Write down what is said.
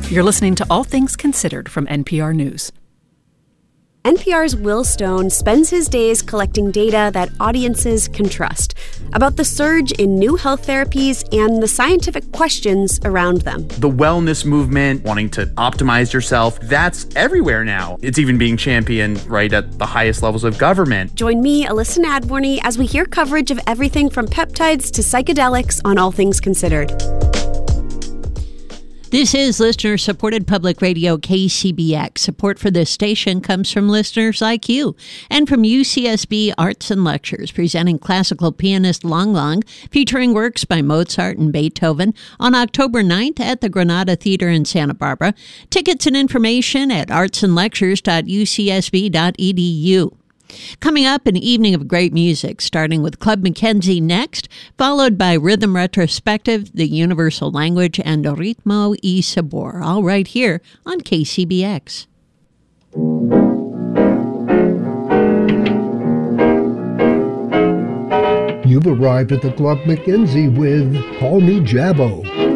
You're listening to All Things Considered from NPR News. NPR's Will Stone spends his days collecting data that audiences can trust about the surge in new health therapies and the scientific questions around them. The wellness movement, wanting to optimize yourself, that's everywhere now. It's even being championed right at the highest levels of government. Join me, Alyssa Nadworny, as we hear coverage of everything from peptides to psychedelics on All Things Considered. This is listener-supported public radio KCBX. Support for this station comes from listeners like you and from UCSB Arts and Lectures, presenting classical pianist Lang Lang, featuring works by Mozart and Beethoven on October 9th at the Granada Theater in Santa Barbara. Tickets and information at artsandlectures.ucsb.edu. Coming up, an evening of great music, starting with Club Mackenzie next, followed by Rhythm Retrospective, The Universal Language, and Ritmo y Sabor, all right here on KCBX. You've arrived at the Club Mackenzie with Call Me Jabbo.